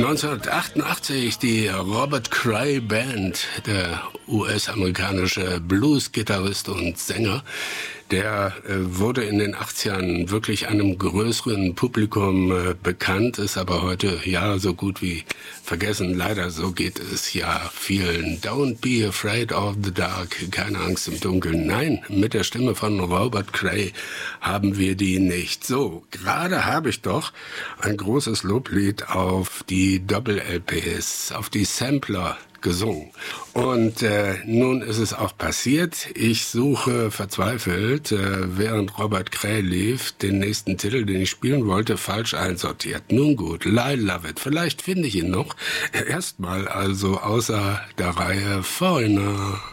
1988 die Robert Cray Band, der US-amerikanische Blues-Gitarrist und Sänger, der wurde in den 80ern wirklich einem größeren Publikum bekannt, ist aber heute ja so gut wie vergessen. Leider, so geht es ja vielen. Don't be afraid of the dark, keine Angst im Dunkeln. Nein, mit der Stimme von Robert Cray haben wir die nicht. So, gerade habe ich doch ein großes Loblied auf die Doppel-LPs, auf die Sampler gesungen. Und nun ist es auch passiert. Ich suche verzweifelt, während Robert Cray lief, den nächsten Titel, den ich spielen wollte, falsch einsortiert. Nun gut, I Love It. Vielleicht finde ich ihn noch. Erstmal also außer der Reihe Foreigner.